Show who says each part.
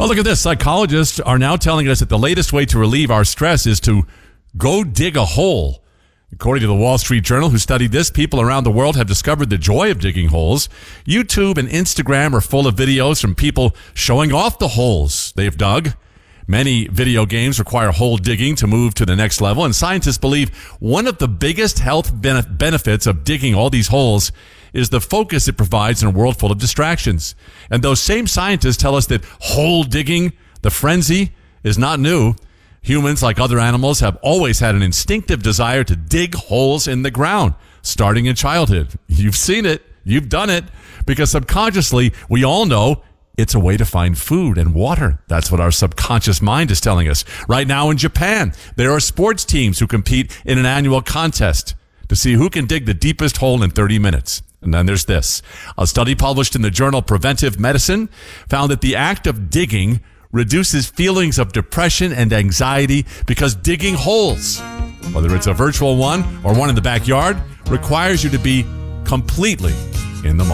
Speaker 1: Well, look at this. Psychologists are now telling us that the latest way to relieve our stress is to go dig a hole. According to the Wall Street Journal, who studied this, people around the world have discovered the joy of digging holes. YouTube and Instagram are full of videos from people showing off the holes they've dug. Many video games require hole digging to move to the next level, and scientists believe one of the biggest health benefits of digging all these holes is the focus it provides in a world full of distractions. And those same scientists tell us that hole digging, the frenzy, is not new. Humans, like other animals, have always had an instinctive desire to dig holes in the ground, starting in childhood. You've seen it. You've done it. Because subconsciously, we all know it's a way to find food and water. That's what our subconscious mind is telling us. Right now in Japan, there are sports teams who compete in an annual contest to see who can dig the deepest hole in 30 minutes. And then there's this. A study published in the journal Preventive Medicine found that the act of digging reduces feelings of depression and anxiety because digging holes, whether it's a virtual one or one in the backyard, requires you to be completely in the moment.